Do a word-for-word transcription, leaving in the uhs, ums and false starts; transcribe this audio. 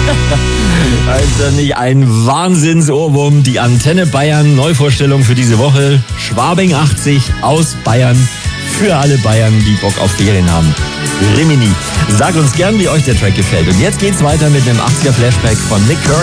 Also nicht ein Wahnsinnsohrwurm. Die Antenne Bayern Neuvorstellung für diese Woche. Schwabing achtzig aus Bayern. Für alle Bayern, die Bock auf Ferien haben. Rimini. Sagt uns gern, wie euch der Track gefällt. Und jetzt geht's weiter mit einem achtziger Flashback von Nick Kirk.